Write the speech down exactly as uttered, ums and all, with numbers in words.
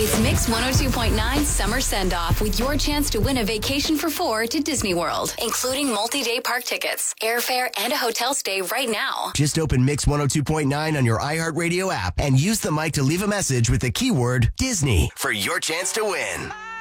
It's Mix one oh two point nine Summer Send-Off with your chance to win a vacation for four to Disney World, including multi-day park tickets, airfare, and a hotel stay right now. Just open Mix one oh two point nine on your iHeartRadio app and use the mic to leave a message with the keyword Disney for your chance to win.